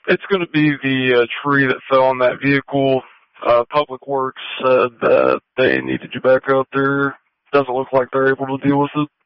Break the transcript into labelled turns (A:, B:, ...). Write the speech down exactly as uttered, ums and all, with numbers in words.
A: It's going to be the uh, tree that fell on that vehicle. Uh, Public Works said that they needed you back out there. Doesn't look like they're able to deal with it.